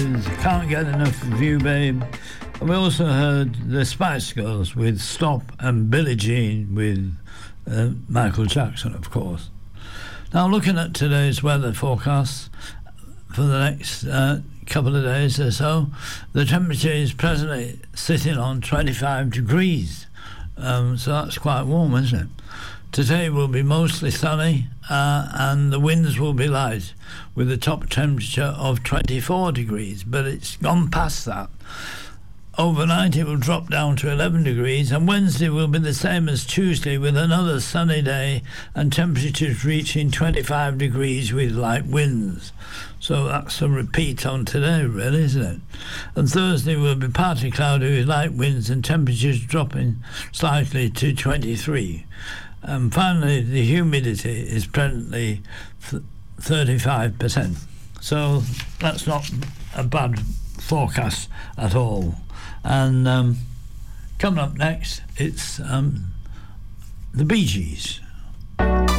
Can't Get Enough of You, Babe. And we also heard the Spice Girls with Stop and Billie Jean with Michael Jackson, of course. Now, looking at today's weather forecast for the next couple of days or so, the temperature is presently sitting on 25 degrees. So that's quite warm, isn't it? Today will be mostly sunny and the winds will be light with a top temperature of 24 degrees, but it's gone past that. Overnight it will drop down to 11 degrees and Wednesday will be the same as Tuesday with another sunny day and temperatures reaching 25 degrees with light winds. So that's a repeat on today, really, isn't it? And Thursday will be partly cloudy with light winds and temperatures dropping slightly to 23. And finally, the humidity is presently 35%. So that's not a bad forecast at all. And coming up next, it's the Bee Gees.